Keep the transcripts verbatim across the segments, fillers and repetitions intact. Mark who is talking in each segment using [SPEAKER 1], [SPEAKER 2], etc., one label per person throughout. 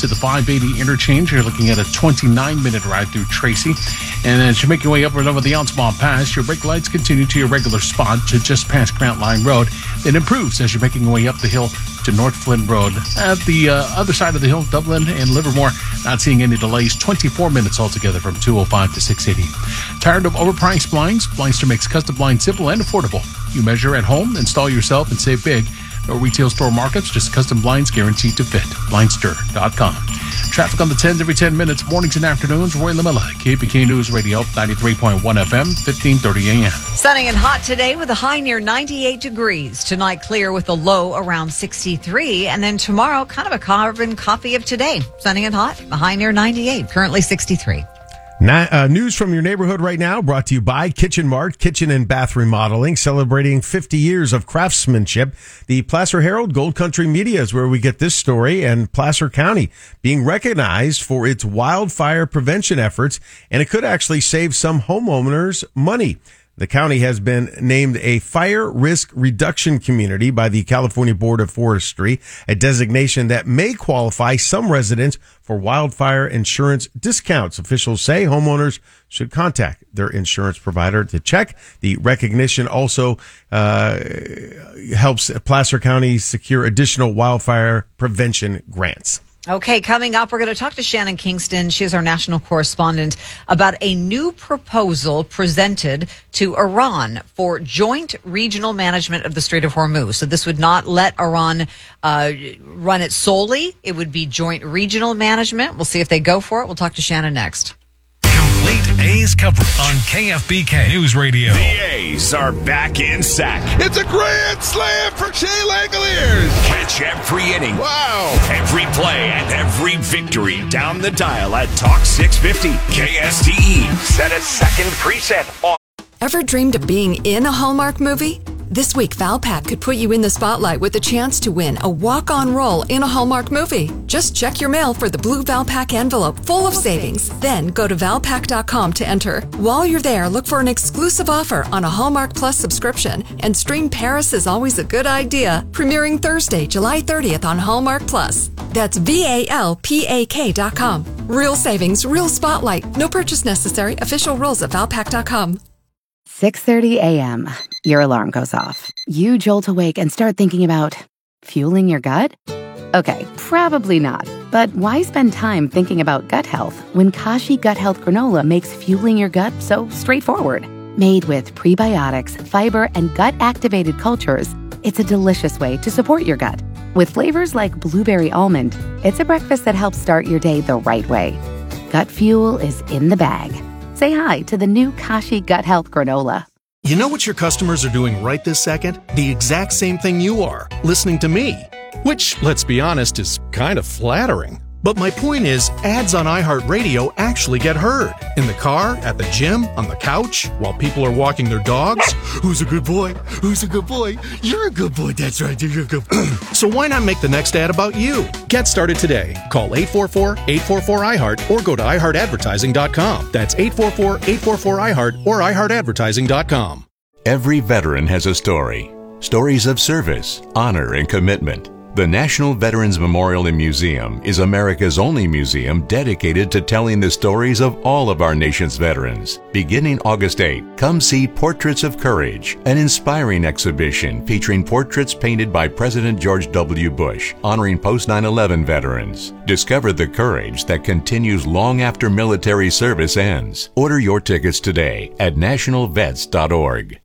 [SPEAKER 1] to the five eighty interchange, you're looking at a twenty-nine minute ride through Tracy. And as you make your way up and over the Onsmont Pass, your brake lights continue to your regular spot to just past Grant Line Road. It improves as you're making your way up the hill to North Flynn Road. At the uh, other side of the hill, Dublin and Livermore, not seeing any delays. twenty-four minutes altogether from two oh five to six eighty. Tired of overpriced blinds? Blindster makes custom blinds simple and affordable. You measure at home, install yourself, and save big. No retail store markups, just custom blinds guaranteed to fit. Blindster dot com. Traffic on the tens every ten minutes, mornings and afternoons. Roy Lamella, K P K News Radio, ninety-three point one F M, fifteen thirty A M.
[SPEAKER 2] Sunny and hot today with a high near ninety-eight degrees. Tonight clear with a low around sixty-three. And then tomorrow, kind of a carbon copy of today. Sunny and hot, a high near ninety-eight, currently sixty-three.
[SPEAKER 3] Now, uh, news from your neighborhood right now, brought to you by Kitchen Mart, kitchen and bath remodeling, celebrating fifty years of craftsmanship. The Placer Herald Gold Country Media is where we get this story, and Placer County being recognized for its wildfire prevention efforts, and it could actually save some homeowners money. The county has been named a fire risk reduction community by the California Board of Forestry, a designation that may qualify some residents for wildfire insurance discounts. Officials say homeowners should contact their insurance provider to check. The recognition also uh, helps Placer County secure additional wildfire prevention grants.
[SPEAKER 2] Okay, coming up, we're going to talk to Shannon Kingston. She's our national correspondent about a new proposal presented to Iran for joint regional management of the Strait of Hormuz. So this would not let Iran uh, run it solely. It would be joint regional management. We'll see if they go for it. We'll talk to Shannon next.
[SPEAKER 4] Complete A's coverage on K F B K News Radio.
[SPEAKER 5] The A's are back in sack.
[SPEAKER 6] It's a grand slam for Shea Langoliers.
[SPEAKER 5] Catch every inning.
[SPEAKER 6] Wow.
[SPEAKER 5] Every play and every victory down the dial at Talk six fifty. K S T E. Set a second preset on.
[SPEAKER 7] Ever dreamed of being in a Hallmark movie? This week, Valpak could put you in the spotlight with a chance to win a walk-on role in a Hallmark movie. Just check your mail for the blue Valpak envelope full of savings. Then go to valpak dot com to enter. While you're there, look for an exclusive offer on a Hallmark Plus subscription. And stream Paris is Always a Good Idea, premiering Thursday, July thirtieth on Hallmark Plus. That's V A L P A K dot com. Real savings, real spotlight. No purchase necessary. Official rules at valpak dot com.
[SPEAKER 8] six thirty a.m. Your alarm goes off. You jolt awake and start thinking about fueling your gut? Okay, probably not. But why spend time thinking about gut health when Kashi Gut Health Granola makes fueling your gut so straightforward? Made with prebiotics, fiber, and gut-activated cultures, it's a delicious way to support your gut. With flavors like blueberry almond, it's a breakfast that helps start your day the right way. Gut fuel is in the bag. Say hi to the new Kashi Gut Health Granola.
[SPEAKER 9] You know what your customers are doing right this second? The exact same thing you are, listening to me. Which, let's be honest, is kind of flattering. But my point is, ads on iHeartRadio actually get heard. In the car, at the gym, on the couch, while people are walking their dogs. Who's a good boy? Who's a good boy? You're a good boy. That's right. You're a good boy. So why not make the next ad about you? Get started today. Call eight four four, eight four four, I heart or go to i heart advertising dot com. That's eight four four, eight four four, I heart or i heart advertising dot com.
[SPEAKER 10] Every veteran has a story. Stories of service, honor, and commitment. The National Veterans Memorial and Museum is America's only museum dedicated to telling the stories of all of our nation's veterans. Beginning August eighth, come see Portraits of Courage, an inspiring exhibition featuring portraits painted by President George W. Bush, honoring post nine eleven veterans. Discover the courage that continues long after military service ends. Order your tickets today at national vets dot org.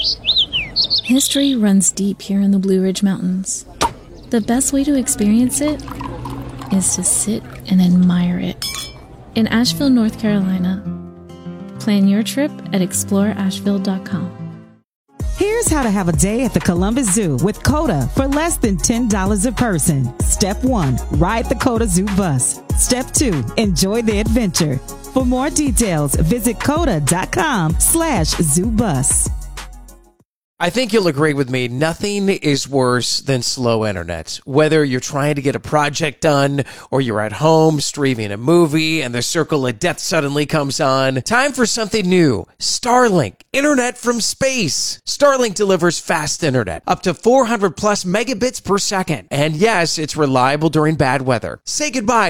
[SPEAKER 11] History runs deep here in the Blue Ridge Mountains. The best way to experience it is to sit and admire it. In Asheville, North Carolina. Plan your trip at explore asheville dot com.
[SPEAKER 12] Here's how to have a day at the Columbus Zoo with COTA for less than ten dollars a person. Step one, ride the COTA Zoo bus. Step two, enjoy the adventure. For more details, visit coda dot com slash zoo bus.
[SPEAKER 13] I think you'll agree with me, nothing is worse than slow internet. Whether you're trying to get a project done or you're at home streaming a movie and the circle of death suddenly comes on, time for something new. Starlink, internet from space. Starlink delivers fast internet, up to four hundred plus megabits per second. And yes, it's reliable during bad weather. Say goodbye